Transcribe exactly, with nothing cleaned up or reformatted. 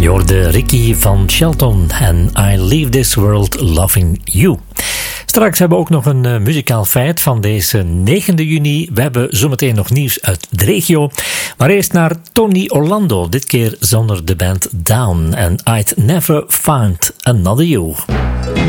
Je hoorde Ricky van Shelton en I Leave This World Loving You. Straks hebben we ook nog een uh, muzikaal feit van deze negende juni. We hebben zometeen nog nieuws uit de regio. Maar eerst naar Tony Orlando, dit keer zonder de band Down en I'd Never Find Another You.